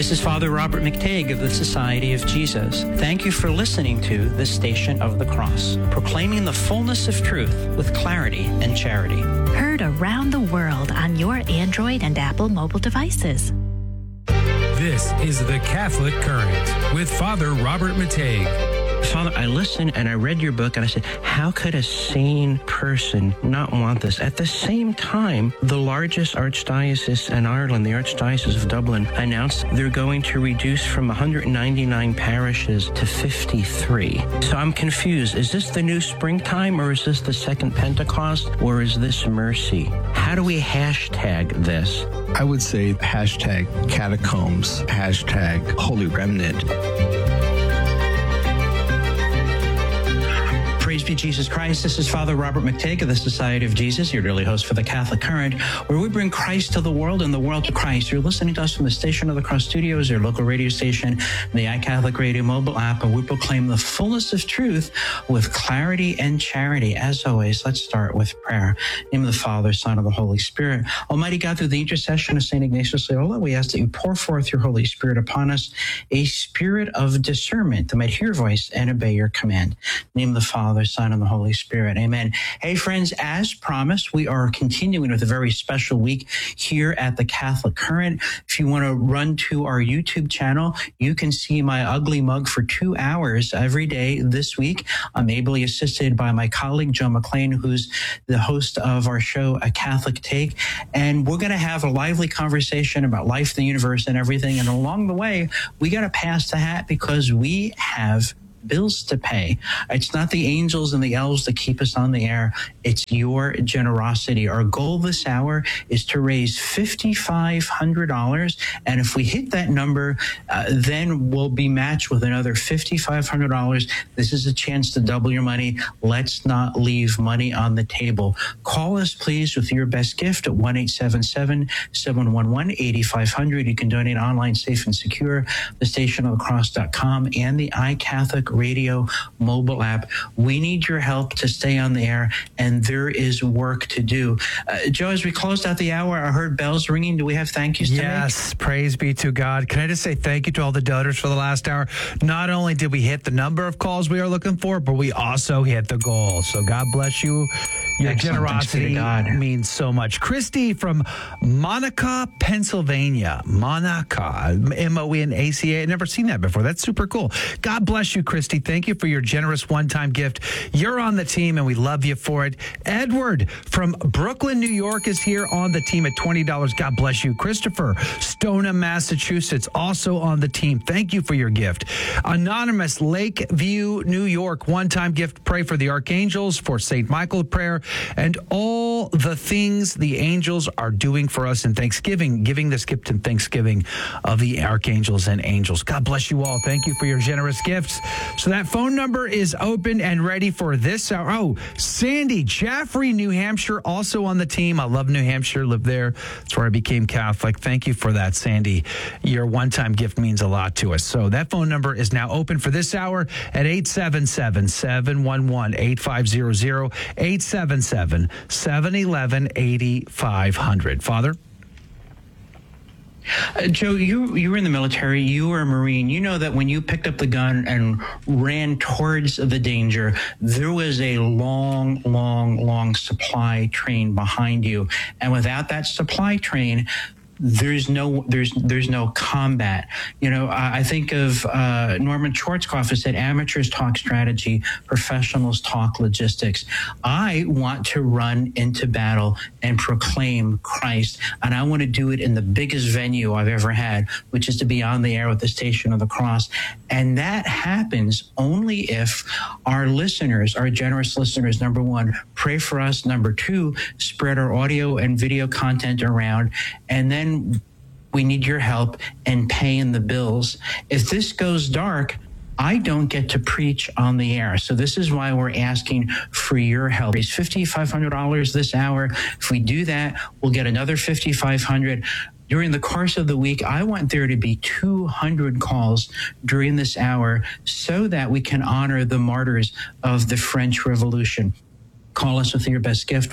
This is Father Robert McTague of the Society of Jesus. Thank you for listening to the Station of the Cross, proclaiming the fullness of truth with clarity and charity. Heard around the world on your Android and Apple mobile devices. This is The Catholic Current with Father Robert McTague. Father, I listened and I read your book and I said, how could a sane person not want this? At the same time, the largest archdiocese in Ireland, the Archdiocese of Dublin, announced they're going to reduce from 199 parishes to 53. So I'm confused. Is this the new springtime, or is this the second Pentecost, or is this mercy? How do we hashtag this? I would say hashtag catacombs, hashtag holy remnant. Praise be Jesus Christ. This is Father Robert McTague of the Society of Jesus, your daily host for the Catholic Current, where we bring Christ to the world and the world to Christ. You're listening to us from the Station of the Cross Studios, your local radio station, the iCatholic Radio mobile app, and we proclaim the fullness of truth with clarity and charity. As always, let's start with prayer. In the name of the Father, Son, and the Holy Spirit. Almighty God, through the intercession of St. Ignatius Loyola, we ask that you pour forth your Holy Spirit upon us, a spirit of discernment that might hear your voice and obey your command. In the name of the Father, Son, and the Holy Spirit. Amen. Hey, friends, as promised, we are continuing with a very special week here at the Catholic Current. If you want to run to our YouTube channel, you can see my ugly mug for 2 hours every day this week. I'm ably assisted by my colleague, Joe McLean, who's the host of our show, A Catholic Take. And we're going to have a lively conversation about life, the universe, and everything. And along the way, we got to pass the hat because we have bills to pay. It's not the angels and the elves that keep us on the air. It's your generosity. Our goal this hour is to raise $5,500. And if we hit that number, then we'll be matched with another $5,500. This is a chance to double your money. Let's not leave money on the table. Call us, please, with your best gift at 1-877-711-8500. You can donate online, safe and secure, thestationofthecross.com and the iCatholic Radio mobile app. We need your help to stay on the air, and there is work to do. Joe, as we closed out the hour, I heard bells ringing. Do we have thank yous today? Yes, praise be to God. Can I just say thank you to all the donors for the last hour? Not only did we hit the number of calls we are looking for, but we also hit the goal. So God bless you. Your Excellent. generosity means so much. Christy from Monaca, Pennsylvania. Monaca, Monaca. I've never seen that before. That's super cool. God bless you, Christy. Thank you for your generous one-time gift. You're on the team, and we love you for it. Edward from Brooklyn, New York is here on the team at $20. God bless you. Christopher, Stoneham, Massachusetts, also on the team. Thank you for your gift. Anonymous, Lakeview, New York, one-time gift. Pray for the archangels, for St. Michael prayer, and all the things the angels are doing for us in Thanksgiving, giving this gift in Thanksgiving of the archangels and angels. God bless you all. Thank you for your generous gifts. So that phone number is open and ready for this hour. Oh, Sandy, Jaffrey, New Hampshire, also on the team. I love New Hampshire, lived there. That's where I became Catholic. Thank you for that, Sandy. Your one-time gift means a lot to us. So that phone number is now open for this hour at 877-711-8500, 877-711-8500. Father? Joe, you were in the military. You were a Marine. You know that when you picked up the gun and ran towards the danger, there was a long supply train behind you. And without that supply train, there's no combat. You know, I think of Norman Schwarzkopf, who said, amateurs talk strategy, professionals talk logistics. I want to run into battle and proclaim Christ, and I want to do it in the biggest venue I've ever had, which is to be on the air with the Station of the Cross. And that happens only if our listeners, our generous listeners, number one, pray for us. Number two, spread our audio and video content around. And then we need your help in paying the bills. If this goes dark, I don't get to preach on the air. So this is why we're asking for your help. Raise $5,500 this hour. If we do that, we'll get another $5,500. During the course of the week, I want there to be 200 calls during this hour so that we can honor the martyrs of the French Revolution. Call us with your best gift,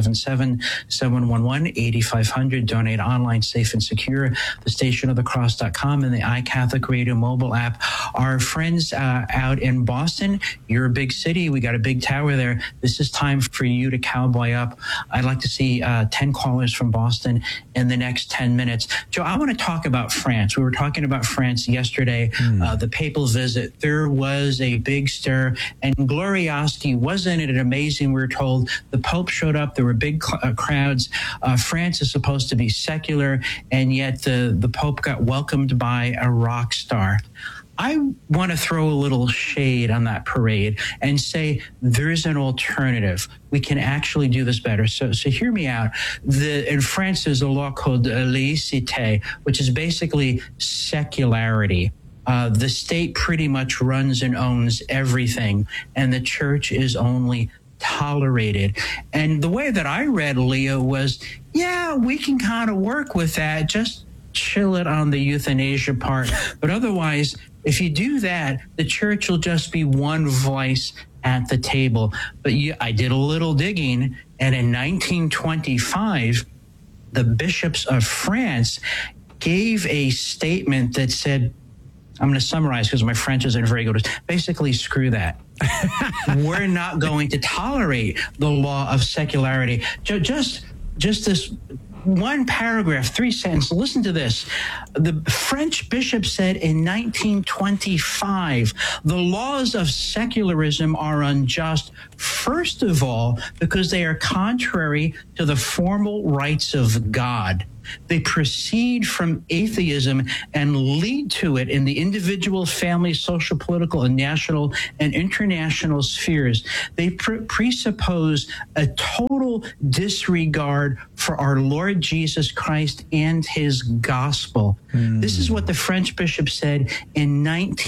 1-877-711-8500. Donate online, safe and secure. thestationofthecross.com and the iCatholic Radio mobile app. Our friends out in Boston, you're a big city. We got a big tower there. This is time for you to cowboy up. I'd like to see 10 callers from Boston in the next 10 minutes. Joe, I want to talk about France. We were talking about France yesterday, the papal visit. There was a big stir, and gloriosity. Wasn't it amazing? We were told the Pope showed up. There were big crowds. France is supposed to be secular, and yet the Pope got welcomed by a rock star. I want to throw a little shade on that parade and say there's an alternative. We can actually do this better. So hear me out. In France, there's a law called laïcité, which is basically secularity. The state pretty much runs and owns everything, and the church is only tolerated. And the way that I read Leo was, yeah, we can kind of work with that. Just chill it on the euthanasia part. But otherwise, if you do that, the church will just be one voice at the table. But I did a little digging, and in 1925, the bishops of France gave a statement that said, I'm going to summarize because my French isn't very good. Basically, screw that. We're not going to tolerate the law of secularity. Just this one paragraph, 3 sentences. Listen to this. The French bishop said in 1925, the laws of secularism are unjust, first of all, because they are contrary to the formal rights of God. They proceed from atheism and lead to it in the individual, family, social, political, and national and international spheres. They presuppose a total disregard for our Lord Jesus Christ and his gospel. This is what the French bishop said in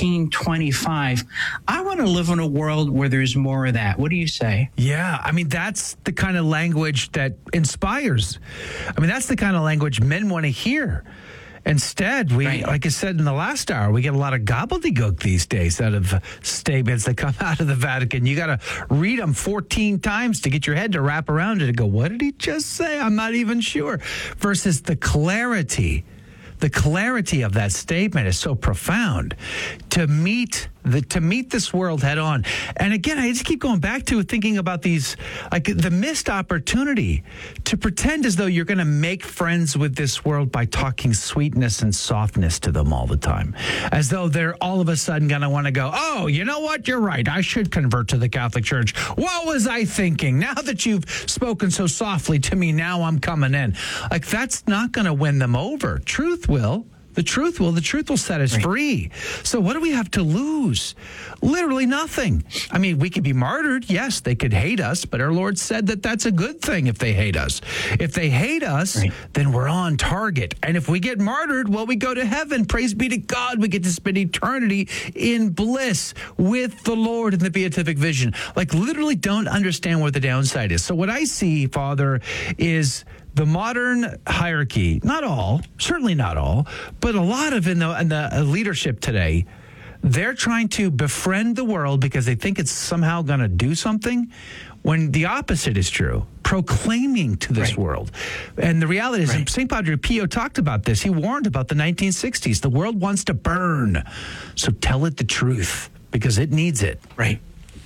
1925. I want to live in a world where there's more of that. What do you say? Yeah, I mean, that's the kind of language that inspires. I mean, that's the kind of language men want to hear. Instead, like I said in the last hour, we get a lot of gobbledygook these days out of statements that come out of the Vatican. You got to read them 14 times to get your head to wrap around it and go, what did he just say? I'm not even sure. Versus the clarity. The clarity of that statement is so profound to meet this world head on. And again, I just keep going back to thinking about these, like the missed opportunity to pretend as though you're going to make friends with this world by talking sweetness and softness to them all the time. As though they're all of a sudden going to want to go, oh, you know what? You're right. I should convert to the Catholic Church. What was I thinking? Now that you've spoken so softly to me, now I'm coming in. Like, that's not going to win them over. Truth will. The truth will set us free. So what do we have to lose? Literally nothing. I mean, we could be martyred. Yes, they could hate us, but our Lord said that that's a good thing if they hate us. If they hate us, then we're on target. And if we get martyred, well, we go to heaven. Praise be to God. We get to spend eternity in bliss with the Lord in the beatific vision. Like, literally don't understand where the downside is. So what I see, Father, is the modern hierarchy, not all, certainly not all, but a lot of in the leadership today, they're trying to befriend the world because they think it's somehow going to do something, when the opposite is true, proclaiming to this world. And the reality is, St. Padre Pio talked about this. He warned about the 1960s. The world wants to burn, so tell it the truth because it needs it. Right.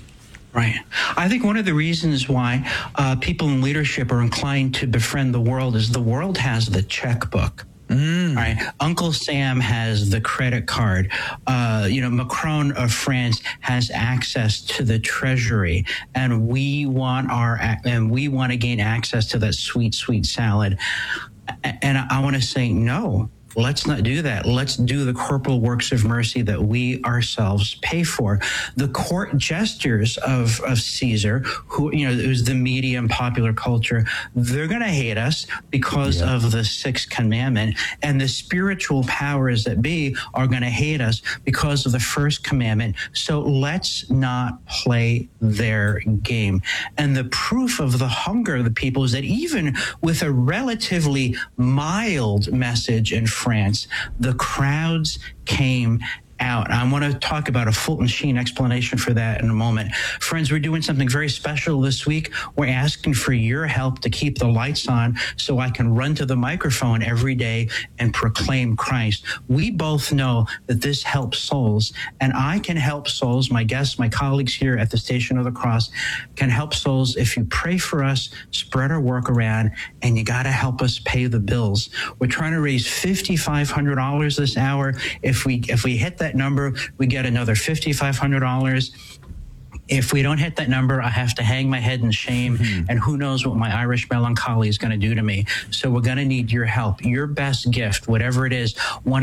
I think one of the reasons why people in leadership are inclined to befriend the world is the world has the checkbook. Right. Uncle Sam has the credit card. Macron of France has access to the treasury, and we want to gain access to that sweet, sweet salad. And I want to say no. Let's not do that. Let's do the corporal works of mercy that we ourselves pay for. The court gestures of Caesar, who, it was the media and popular culture, they're going to hate us because of the sixth commandment. And the spiritual powers that be are going to hate us because of the first commandment. So let's not play their game. And the proof of the hunger of the people is that even with a relatively mild message in France, the crowds came out. I want to talk about a Fulton Sheen explanation for that in a moment. Friends, we're doing something very special this week. We're asking for your help to keep the lights on so I can run to the microphone every day and proclaim Christ. We both know that this helps souls, and I can help souls. My guests, my colleagues here at the Station of the Cross can help souls if you pray for us, spread our work around, and you got to help us pay the bills. We're trying to raise $5,500 this hour. If we hit that number, we get another $5,500. If we don't hit that number, I have to hang my head in shame, and who knows what my Irish melancholy is going to do to me. So we're going to need your help, your best gift, whatever it is,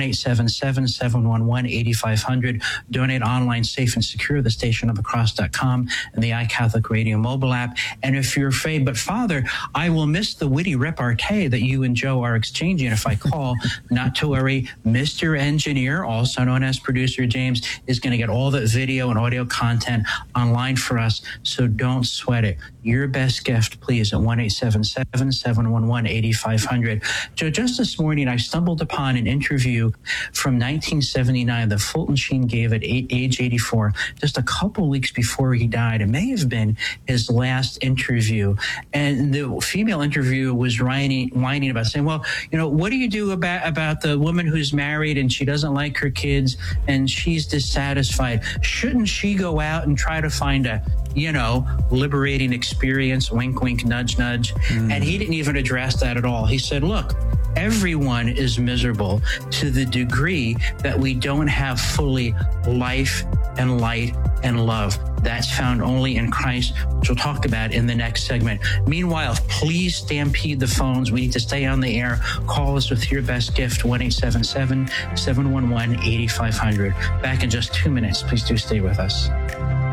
1-877-711-8500. Donate online, safe and secure, thestationofthecross.com and the iCatholic Radio mobile app. And if you're afraid, but Father, I will miss the witty repartee that you and Joe are exchanging if I call, not to worry. Mr. Engineer, also known as Producer James, is going to get all the video and audio content online for us, so don't sweat it. Your best gift, please, at 1-877-711-8500. Joe, just this morning, I stumbled upon an interview from 1979 that Fulton Sheen gave at age 84, just a couple weeks before he died. It may have been his last interview. And the female interviewer was whining about saying, well, you know, what do you do about the woman who's married and she doesn't like her kids and she's dissatisfied? Shouldn't she go out and try to find a, liberating experience, wink, wink, nudge, nudge. And he didn't even address that at all. He said, look, everyone is miserable to the degree that we don't have fully life and light and love. That's found only in Christ, which we'll talk about in the next segment. Meanwhile, please stampede the phones. We need to stay on the air. Call us with your best gift, 1-877-711-8500. Back in just 2 minutes. Please do stay with us.